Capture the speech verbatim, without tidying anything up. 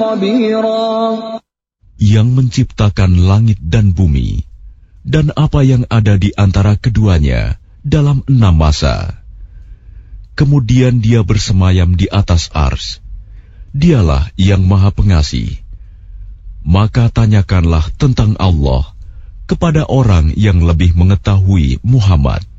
خبيرا. Yang menciptakan langit dan bumi dan apa yang ada di antara keduanya dalam enam masa. Kemudian dia bersemayam di atas ars. Dialah yang Maha Pengasih. Maka tanyakanlah tentang Allah kepada orang yang lebih mengetahui, Muhammad.